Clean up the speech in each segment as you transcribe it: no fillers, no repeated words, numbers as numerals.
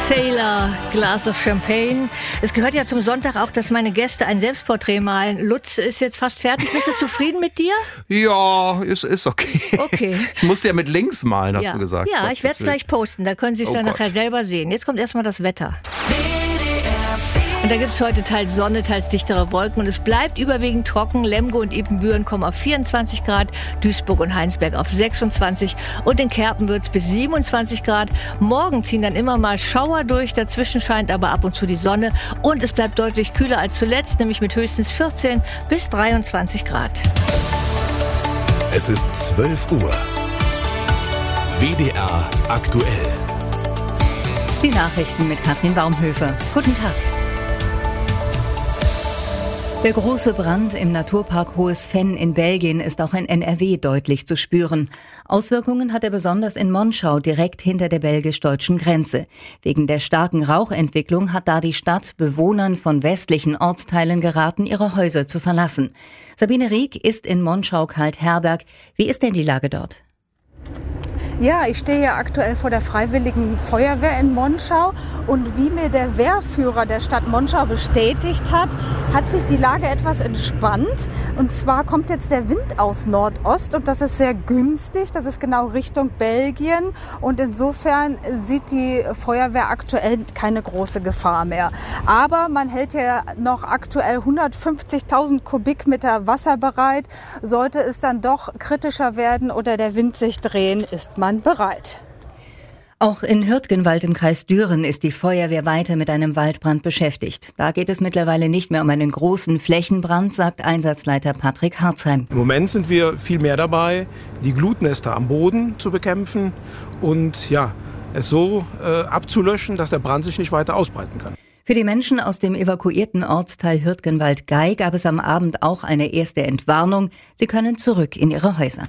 Sailor, Glass of Champagne. Es gehört ja zum Sonntag auch, dass meine Gäste ein Selbstporträt malen. Lutz ist jetzt fast fertig. Bist du zufrieden mit dir? Ja, ist okay. Okay. Ich musste ja mit links malen, hast du gesagt. Ja, Gott, ich werde es gleich posten. Da können Sie es dann nachher selber sehen. Jetzt kommt erstmal das Wetter. Und da gibt es heute teils Sonne, teils dichtere Wolken. Und es bleibt überwiegend trocken. Lemgo und Ibbenbüren kommen auf 24 Grad, Duisburg und Heinsberg auf 26. Und in Kerpen wird es bis 27 Grad. Morgen ziehen dann immer mal Schauer durch. Dazwischen scheint aber ab und zu die Sonne. Und es bleibt deutlich kühler als zuletzt, nämlich mit höchstens 14 bis 23 Grad. Es ist 12 Uhr. WDR aktuell. Die Nachrichten mit Katrin Baumhöfe. Guten Tag. Der große Brand im Naturpark Hohes Venn in Belgien ist auch in NRW deutlich zu spüren. Auswirkungen hat er besonders in Monschau, direkt hinter der belgisch-deutschen Grenze. Wegen der starken Rauchentwicklung hat da die Stadt Bewohnern von westlichen Ortsteilen geraten, ihre Häuser zu verlassen. Sabine Rieck ist in Monschau-Kaltherberg. Wie ist denn die Lage dort? Ja, ich stehe hier aktuell vor der Freiwilligen Feuerwehr in Monschau und wie mir der Wehrführer der Stadt Monschau bestätigt hat, hat sich die Lage etwas entspannt. Und zwar kommt jetzt der Wind aus Nordost und das ist sehr günstig. Das ist genau Richtung Belgien und insofern sieht die Feuerwehr aktuell keine große Gefahr mehr. Aber man hält ja noch aktuell 150.000 Kubikmeter Wasser bereit. Sollte es dann doch kritischer werden oder der Wind sich drehen, ist man bereit. Auch in Hürtgenwald im Kreis Düren ist die Feuerwehr weiter mit einem Waldbrand beschäftigt. Da geht es mittlerweile nicht mehr um einen großen Flächenbrand, sagt Einsatzleiter Patrick Harzheim. Im Moment sind wir viel mehr dabei, die Glutnester am Boden zu bekämpfen und es so abzulöschen, dass der Brand sich nicht weiter ausbreiten kann. Für die Menschen aus dem evakuierten Ortsteil Hürtgenwald-Gei gab es am Abend auch eine erste Entwarnung. Sie können zurück in ihre Häuser.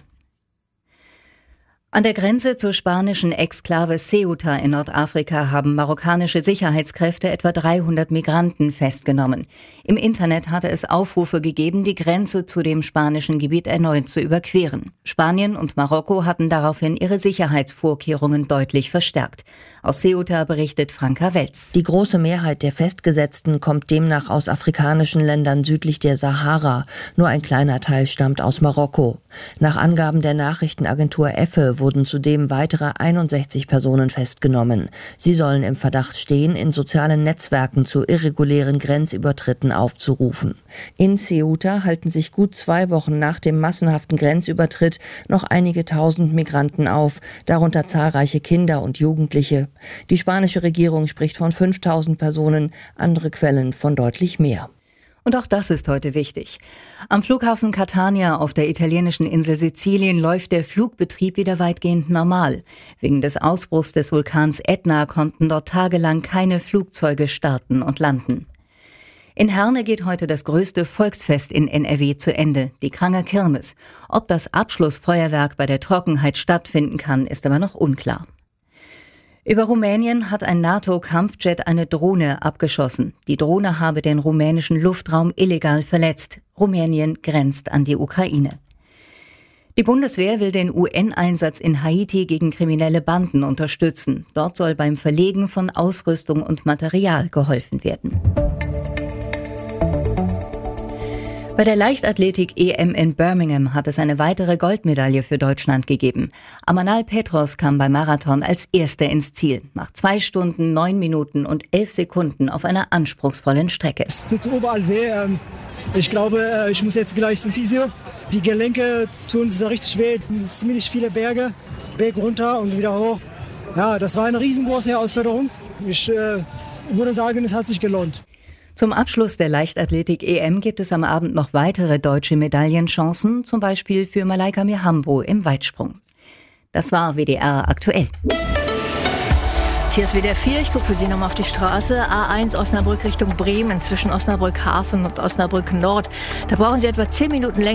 An der Grenze zur spanischen Exklave Ceuta in Nordafrika haben marokkanische Sicherheitskräfte etwa 300 Migranten festgenommen. Im Internet hatte es Aufrufe gegeben, die Grenze zu dem spanischen Gebiet erneut zu überqueren. Spanien und Marokko hatten daraufhin ihre Sicherheitsvorkehrungen deutlich verstärkt. Aus Ceuta berichtet Franka Welz. Die große Mehrheit der Festgesetzten kommt demnach aus afrikanischen Ländern südlich der Sahara. Nur ein kleiner Teil stammt aus Marokko. Nach Angaben der Nachrichtenagentur EFE wurden zudem weitere 61 Personen festgenommen. Sie sollen im Verdacht stehen, in sozialen Netzwerken zu irregulären Grenzübertritten aufzurufen. In Ceuta halten sich gut 2 Wochen nach dem massenhaften Grenzübertritt noch einige tausend Migranten auf, darunter zahlreiche Kinder und Jugendliche. Die spanische Regierung spricht von 5.000 Personen, andere Quellen von deutlich mehr. Und auch das ist heute wichtig. Am Flughafen Catania auf der italienischen Insel Sizilien läuft der Flugbetrieb wieder weitgehend normal. Wegen des Ausbruchs des Vulkans Ätna konnten dort tagelang keine Flugzeuge starten und landen. In Herne geht heute das größte Volksfest in NRW zu Ende, die Kranger Kirmes. Ob das Abschlussfeuerwerk bei der Trockenheit stattfinden kann, ist aber noch unklar. Über Rumänien hat ein NATO-Kampfjet eine Drohne abgeschossen. Die Drohne habe den rumänischen Luftraum illegal verletzt. Rumänien grenzt an die Ukraine. Die Bundeswehr will den UN-Einsatz in Haiti gegen kriminelle Banden unterstützen. Dort soll beim Verlegen von Ausrüstung und Material geholfen werden. Bei der Leichtathletik-EM in Birmingham hat es eine weitere Goldmedaille für Deutschland gegeben. Amanal Petros kam beim Marathon als Erster ins Ziel. Nach 2 Stunden, 9 Minuten und 11 Sekunden auf einer anspruchsvollen Strecke. Es tut überall weh. Ich glaube, ich muss jetzt gleich zum Physio. Die Gelenke tun sehr richtig weh. Ziemlich viele Berge, Berg runter und wieder hoch. Ja, das war eine riesengroße Herausforderung. Ich würde sagen, es hat sich gelohnt. Zum Abschluss der Leichtathletik-EM gibt es am Abend noch weitere deutsche Medaillenchancen, zum Beispiel für Malaika Mihambo im Weitsprung. Das war WDR aktuell. Hier ist WDR 4, ich gucke für Sie nochmal auf die Straße. A1 Osnabrück Richtung Bremen, zwischen Osnabrück Hafen und Osnabrück Nord. Da brauchen Sie etwa 10 Minuten länger.